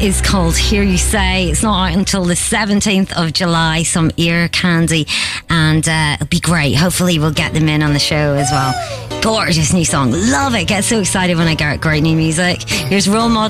is called Hear You Say. It's not out until the 17th of July. Some ear candy, and it'll be great. Hopefully we'll get them in on the show as well. Gorgeous new song, love it. Get so excited when I get great new music. Here's Role Model